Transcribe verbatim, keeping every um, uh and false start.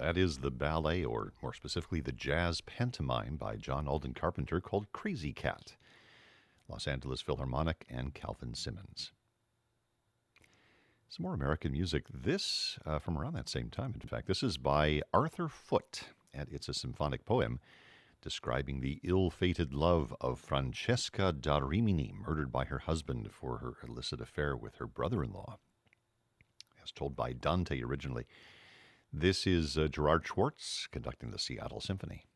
That is the ballet, or more specifically, the jazz pantomime by John Alden Carpenter called Crazy Cat. Los Angeles Philharmonic and Calvin Simmons. Some more American music. This, uh, from around that same time, in fact, this is by Arthur Foote, and it's a symphonic poem describing the ill-fated love of Francesca da Rimini, murdered by her husband for her illicit affair with her brother-in-law. As told by Dante originally. This is uh, Gerard Schwartz conducting the Seattle Symphony.